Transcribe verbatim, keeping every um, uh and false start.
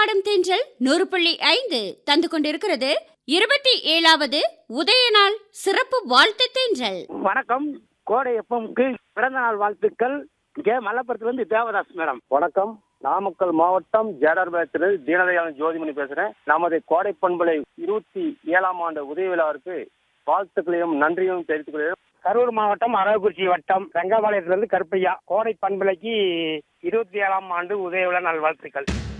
பாடும் தென்றல் நூறு புள்ளி ஐந்து தந்து கொண்டிருக்கிறது இருபத்தி ஏழாவது உதய நாள் சிறப்பு வாழ்த்து தென்றல். வணக்கம். கோடை எஃப்எம்க்கு பிறந்த நாள் வாழ்த்துக்கள். K மல்லபுரத்துலேருந்து Devadas madam. வணக்கம். நாமக்கல் மாவட்டம் ஜேடர்பாளையத்திலிருந்து தீனதயாளன் ஜோதிமணி பேசுறேன். நமது கோடை பண்பலை இருபத்தி ஏழாம் ஆண்டு உதய விழாவிற்கு வாழ்த்துக்களையும் நன்றியும் தெரிவித்துக் கொள்கிறேன். கரூர் மாவட்டம் அரவக்குறிச்சி வட்டம் ரங்கபாளையத்திலிருந்து கருப்பையா. கோடை பண்பலைக்கு இருபத்தி ஏழாம் ஆண்டு உதய விழா நாள் வாழ்த்துக்கள்.